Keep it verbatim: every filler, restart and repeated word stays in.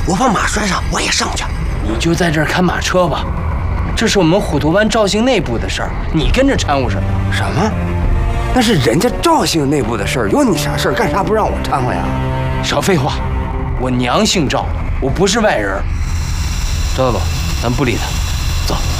我把马拴上，我也上去。 你就在这儿看马车吧，这是我们虎头湾赵姓内部的事儿，你跟着掺和什么？ 什么？那是人家赵姓内部的事儿，有你啥事儿？干啥不让我掺和呀？ 少废话，我娘姓赵，我不是外人。赵大宝，咱不理他，走。